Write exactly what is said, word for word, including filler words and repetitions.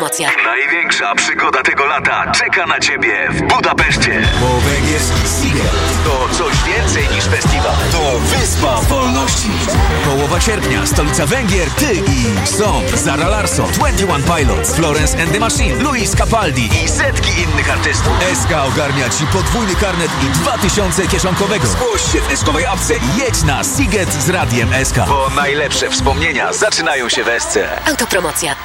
Autopromocja. Największa przygoda tego lata czeka na Ciebie w Budapeszcie. Bo węgierski Sziget To coś więcej niż festiwal. to wyspa wolności. Połowa sierpnia, stolica Węgier, ty i są Zara Larsson, dwadzieścia jeden Pilots, Florence and the Machine, Luis Capaldi I setki innych artystów. S K ogarnia ci podwójny karnet i dwa tysiące kieszonkowego. Zgłoś się w eskowej apce i jedź na Sziget z Radiem S K. Bo najlepsze wspomnienia zaczynają się w Esce. Autopromocja.